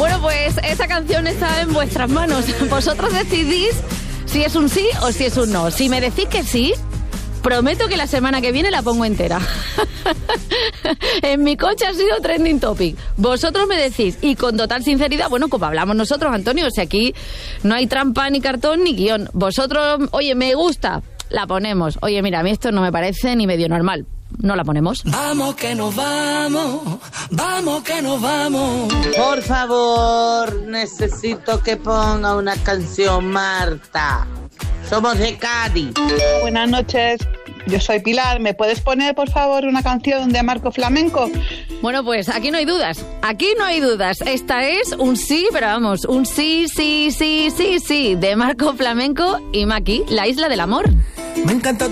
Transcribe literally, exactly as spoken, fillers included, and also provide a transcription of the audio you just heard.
Bueno, pues esa canción está en vuestras manos. Vosotros decidís si es un sí o si es un no. Si me decís que sí, prometo que la semana que viene la pongo entera. En mi coche ha sido trending topic. Vosotros me decís, y con total sinceridad, bueno, como hablamos nosotros, Antonio, o sea, aquí no hay trampa, ni cartón, ni guión. Vosotros, oye, me gusta, la ponemos. Oye, mira, a mí esto no me parece ni medio normal. No la ponemos. Vamos que nos vamos, vamos que nos vamos. Por favor, necesito que ponga una canción, Marta. Somos de Cádiz. Buenas noches, yo soy Pilar. ¿Me puedes poner, por favor, una canción de Marco Flamenco? Bueno, pues aquí no hay dudas, aquí no hay dudas. Esta es un sí, pero vamos, un sí, sí, sí, sí, sí, de Marco Flamenco y Maki, La Isla del Amor. Me encanta